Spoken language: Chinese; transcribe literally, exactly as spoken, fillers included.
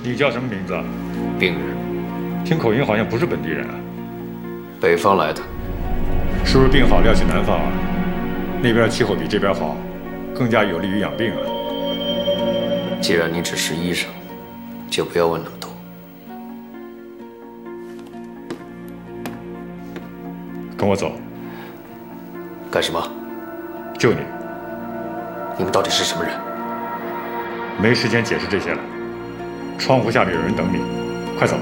你叫什么名字啊？ 病人。 听口音好像不是本地人啊。 北方来的。 是不是病好了要去南方啊？那边气候比这边好，更加有利于养病啊。 既然你只是医生，就不要问那么多。 跟我走。 干什么？ 救你。 你们到底是什么人？ 没时间解释这些了。窗户下面有人等你，快走。